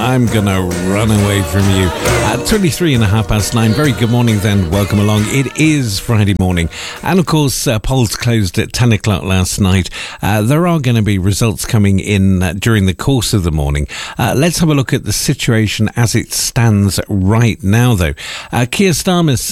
I'm gonna run away from you. At 23 and a half past 9. Very good morning then. Welcome along. It is Friday morning. And of course, polls closed at 10 o'clock last night. There are going to be results coming in during the course of the morning. Let's have a look at the situation as it stands right now, though. Keir Starmer's